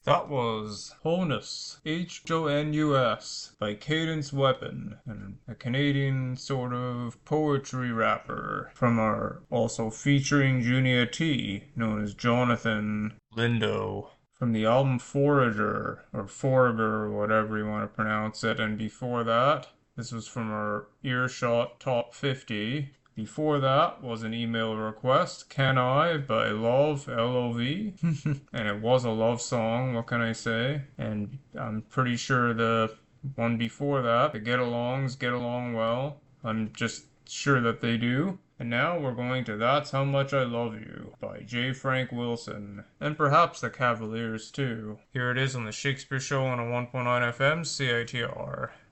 That was Honus, Honus, by Cadence Weapon, and a Canadian sort of poetry rapper from our also featuring Junior T, known as Jonathan Lindo, from the album Forager, or Forager, or whatever you want to pronounce it, and before that, this was from our Earshot Top 50. Before that was an email request, Can I by Love, L-O-V. And it was a love song, what can I say? And I'm pretty sure the one before that, the Get Alongs Get Along Well. I'm just sure that they do. And now we're going to That's How Much I Love You by J. Frank Wilson. And perhaps the Cavaliers too. Here it is on the Shakespeare Show on a 1.9 FM CITR.